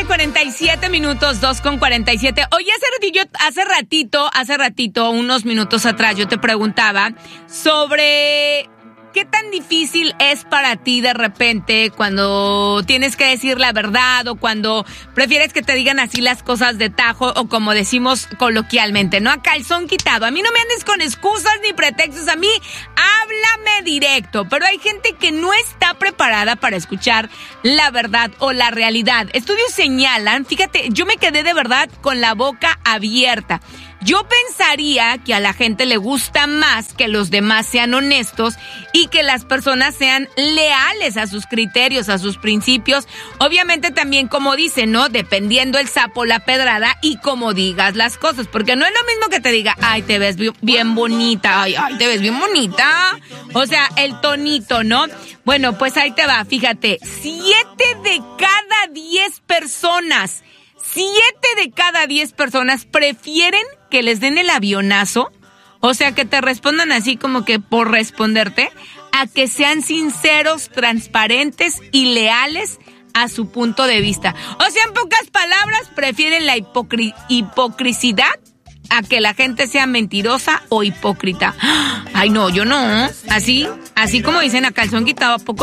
2:47, 2:47. Oye, hace ratito, unos minutos atrás, yo te preguntaba sobre qué tan difícil es para ti de repente cuando tienes que decir la verdad o cuando prefieres que te digan así las cosas de tajo o como decimos coloquialmente, ¿no? A calzón quitado. A mí no me andes con excusas ni pretextos, a mí háblame directo. Pero hay gente que no está preparada para escuchar la verdad o la realidad. Estudios señalan, fíjate, yo me quedé de verdad con la boca abierta. Yo pensaría que a la gente le gusta más que los demás sean honestos y que las personas sean leales a sus criterios, a sus principios. Obviamente también, como dicen, ¿no? Dependiendo el sapo, la pedrada y como digas las cosas. Porque no es lo mismo que te diga, ay, te ves bien bonita, ay, te ves bien bonita. O sea, el tonito, ¿no? Bueno, pues ahí te va, fíjate, 7 de cada 10 personas prefieren que les den el avionazo, o sea, que te respondan así como que por responderte, a que sean sinceros, transparentes y leales a su punto de vista. O sea, en pocas palabras, prefieren la hipocrisidad a que la gente sea mentirosa o hipócrita. Ay, no, yo no. Así como dicen a calzón quitado, ¿a poco